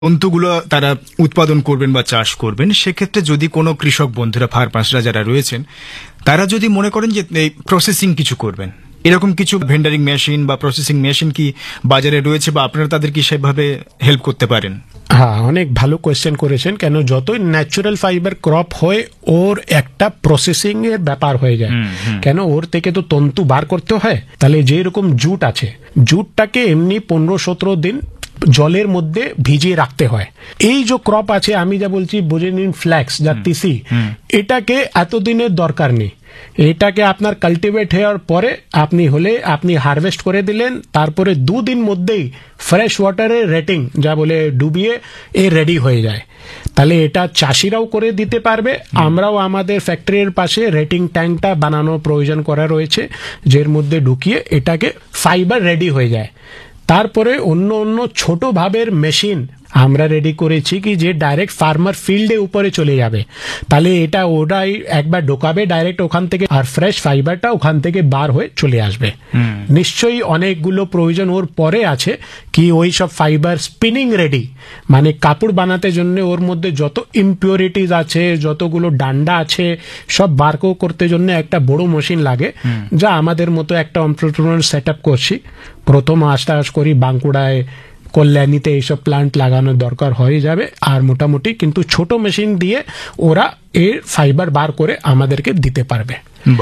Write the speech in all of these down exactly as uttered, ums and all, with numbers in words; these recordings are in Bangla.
তন্তুগুলো তারা উৎপাদন করবেন বা চাষ করবেন, সেক্ষেত্রে যদি কোনো কৃষক বন্ধুরা ফার্মার্সরা যারা রয়েছেন তারা যদি মনে করেন যে এই প্রসেসিং কিছু করবেন, এরকম কিছু ভেন্ডারিং মেশিন বা প্রসেসিং মেশিন কি বাজারে রয়েছে বা আপনারা তাদের কি সেভাবে হেল্প করতে পারেন? হ্যাঁ, অনেক ভালো কোয়েশ্চেন করেছেন। কেন যতই ন্যাচারাল ফাইবার ক্রপ হয় ওর একটা প্রসেসিং এর ব্যাপার হয়ে যায়। কেন ওর থেকে তো তন্তু বার করতে হয়। তাহলে যেরকম জুট আছে, জুটটাকে এমনি পনেরো সতেরো দিন জলের মধ্যে ভিজিয়ে রাখতে হয়। এই যে ক্রপ আছে আমি যা বলছি বুঝে নিন, ফ্ল্যাক্স যা তিসি, এটাকে এতদিনের দরকার নেই। এটাকে আপনার কাল্টিভেট হওয়ার পরে আপনি হলে আপনি হারভেস্ট করে দিলেন, তারপরে দুদিন মধ্যেই ফ্রেশ ওয়াটারে রেটিং যা বলে ডুবিয়ে এ রেডি হয়ে যায়। তাহলে এটা চাষিরাও করে দিতে পারবে, আমরাও আমাদের ফ্যাক্টরির পাশে রেটিং ট্যাঙ্কটা বানানোর প্রয়োজন করা রয়েছে, যের মধ্যে ঢুকিয়ে এটাকে ফাইবার রেডি হয়ে যায়। তারপরে অন্য অন্য ছোট ভাবের মেশিন আমরা রেডি করেছি কি যে ডাইরেক্ট ফার্মার ফিল্ডে উপরে চলে যাবে। তাহলে এটা ওটাই একবার ঢোকাবে ডাইরেক্ট ওখান থেকে, আর ফ্রেশ ফাইবারটা ওখান থেকে বার হয়ে চলে আসবে। নিশ্চয়ই অনেকগুলো প্রয়োজন ওর পরে আছে কি ওই সব ফাইবার স্পিনিং রেডি, মানে কাপড় বানাতে জন্য ওর মধ্যে যত ইম্পিউরিটিজ আছে, যতগুলো ডান্ডা আছে, সব বার করতে জন্য একটা বড় মেশিন লাগে, যা আমাদের মতো একটা এন্টারপ্রেনার সেট আপ করছি। প্রথম আস্তে আস্তে করি বাঁকুড়ায়, কল্যাণীতে এইসব প্লান্ট লাগানোর দরকার হয়ে যাবে। আর মোটামুটি কিন্তু ছোট মেশিন দিয়ে ওরা এর ফাইবার বার করে আমাদেরকে দিতে পারবে।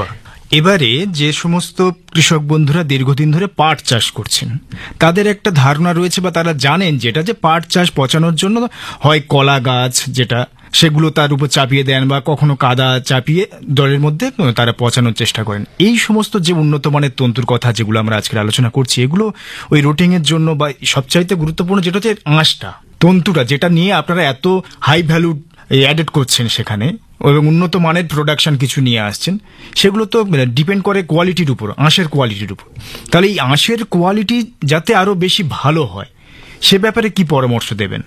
এবারে যে সমস্ত কৃষক বন্ধুরা দীর্ঘদিন ধরে পাট চাষ করছেন তাদের একটা ধারণা রয়েছে বা তারা জানেন যেটা যে পাট চাষ পচানোর জন্য হয় কলা গাছ যেটা সেগুলো তার উপর চাপিয়ে দেন বা কখনো কাদা চাপিয়ে জলের মধ্যে তারা পচানোর চেষ্টা করেন। এই সমস্ত যে উন্নত মানের তন্তুর কথা যেগুলো আমরা আজকে আলোচনা করছি, এগুলো ওই রোটিং এর জন্য বা সবচাইতে গুরুত্বপূর্ণ যেটা হচ্ছে আঁশটা, তন্তুটা, যেটা নিয়ে আপনারা এত হাই ভ্যালু অ্যাডেড করছেন সেখানে এবং উন্নত মানের প্রোডাকশন কিছু নিয়ে আসছেন, সেগুলো তো ডিপেন্ড করে কোয়ালিটির উপর, আঁশের কোয়ালিটির উপর। তাহলে এই আঁশের কোয়ালিটি যাতে আরো বেশি ভালো হয় সে ব্যাপারে কি পরামর্শ দেবেন?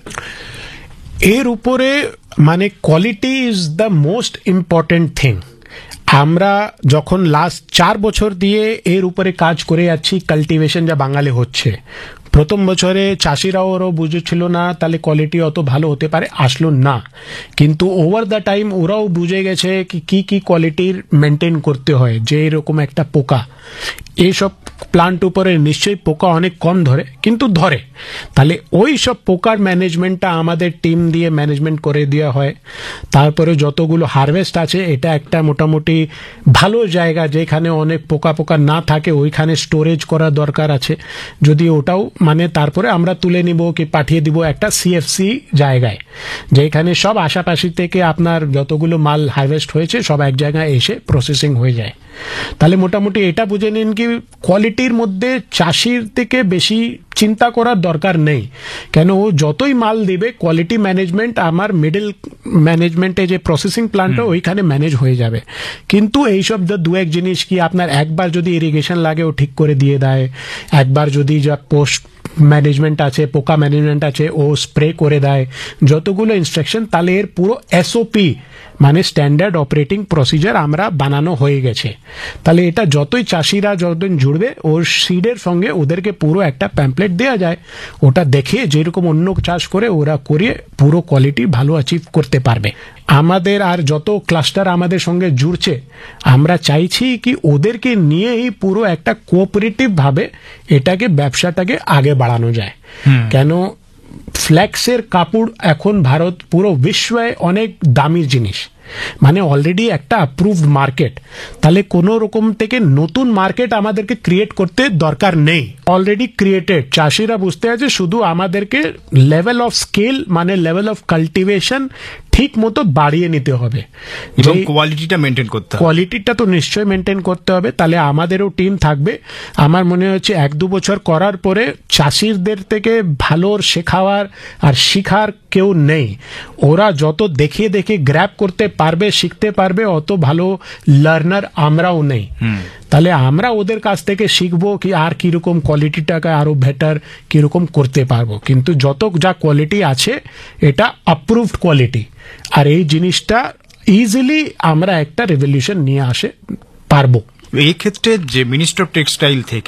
এর উপরে মানে quality is the most important thing. আমরা যখন লাস্ট চার বছর দিয়ে এর উপরে কাজ করে যাচ্ছি, কাল্টিভেশন যা বাঙালি হচ্ছে, প্রথম বছরে চাষিরাও ওরাও বুঝেছিল না তাহলে কোয়ালিটি অত ভালো হতে পারে, আসলো না। কিন্তু ওভার দ্য টাইম ওরাও বুঝে গেছে কি কি কি কোয়ালিটির মেনটেন করতে হয়। যে এরকম একটা পোকা, এইসব প্লান্ট উপরে নিশ্চয়ই পোকা অনেক কম ধরে, কিন্তু ধরে। তাহলে ওই সব পোকার ম্যানেজমেন্টটা আমাদের টিম দিয়ে ম্যানেজমেন্ট করে দেওয়া হয়। তারপরে যতগুলো হারভেস্ট আছে এটা একটা মোটামুটি ভালো জায়গা যেখানে অনেক পোকা পোকা না থাকে, ওইখানে স্টোরেজ করা দরকার আছে। যদি ওটাও মানে তারপরে আমরা তুলে নিব কি পাঠিয়ে দিব একটা সিএফসি জায়গায়, যেখানে সব আশাপাশি থেকে আপনার যতগুলো মাল হারভেস্ট হয়েছে সব এক জায়গায় এসে প্রসেসিং হয়ে যায়। তাহলে মোটামুটি এটা বুঝে নিন কি কোয়ালিটির মধ্যে চাষির থেকে বেশি চিন্তা করার দরকার নেই। কেন ও যতই মাল দিবে কোয়ালিটি ম্যানেজমেন্ট আমার মিডল ম্যানেজমেন্টে যে প্রসেসিং প্ল্যান্টটা ওইখানে ম্যানেজ হয়ে যাবে। কিন্তু এইসব দু এক জিনিস কি আপনার একবার যদি ইরিগেশন লাগে ও ঠিক করে দিয়ে দেয়, একবার যদি যা পোস্ট ম্যানেজমেন্ট আছে, পোকা ম্যানেজমেন্ট আছে, ও স্প্রে করে দেয়, যতগুলো ইনস্ট্রাকশন, তাহলে এর পুরো এসওপি মানে স্ট্যান্ডার্ড অপারেটিং প্রসিজার আমরা বানানো হয়ে গেছে। তাহলে এটা যতই চাষিরা যতদিন জুড়বে ওর সিডের সঙ্গে ওদেরকে পুরো একটা প্যাম্পলেট দেওয়া যায়, ওটা দেখে যেরকম অন্য চাষ করে ওরা করিয়ে পুরো কোয়ালিটি ভালো অ্যাচিভ করতে পারবে। আমাদের আর যত ক্লাস্টার আমাদের সঙ্গে জুড়ছে আমরা চাইছি কি ওদেরকে নিয়েই পুরো একটা কোঅপারেটিভ ভাবে এটাকে ব্যবসাটাকে আগে বাড়ানো যায়। কেন ফ্ল্যাক্সের কাপড় এখন ভারত পুরো বিশ্বে অনেক দামি জিনিস, মানে অলরেডি একটা অ্যাপ্রুভড মার্কেট। তাহলে কোনো রকম থেকে নতুন মার্কেট আমাদেরকে ক্রিয়েট করতে দরকার নেই, অলরেডি ক্রিয়েটেড। চাষিরা বুঝতে আছে শুধু আমাদেরকে লেভেল অফ স্কেল মানে লেভেল অফ কাল্টিভেশন ঠিক মতো বাড়িয়ে নিতে হবে এবং কোয়ালিটিটা মেনটেন করতে হবে। কোয়ালিটিটা তো নিশ্চয়ই মেনটেন করতে হবে। তাহলে আমাদেরও টিম থাকবে। আমার মনে হচ্ছে এক দু বছর করার পরে চাষিদের থেকে ভালো শেখাবার আর শিখার কেউ নেই। ওরা যত দেখে দেখে গ্র্যাব করতে পারবে, শিখতে পারবে, অত ভালো লার্নার আমরাও নেই। তাহলে আমরা ওদের কাছ থেকে শিখবো কি আর কিরকম কোয়ালিটিটাকে আরো বেটার কিরকম করতে পারবো। কিন্তু যত যা কোয়ালিটি আছে এটা অ্যাপ্রুভড কোয়ালিটি, আর এই জিনিসটা ইজিলি আমরা একটা রেভলিউশন নিয়ে আসে পারবো। এই ক্ষেত্রে যে মিনিস্ট্রি অফ টেক্সটাইল থেকে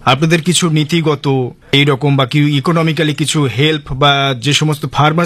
আপনাদের কিছু নীতিগত এইরকম বা কি ইকোনমিক্যালি কিছু হেল্প বা যে সমস্ত ফার্মার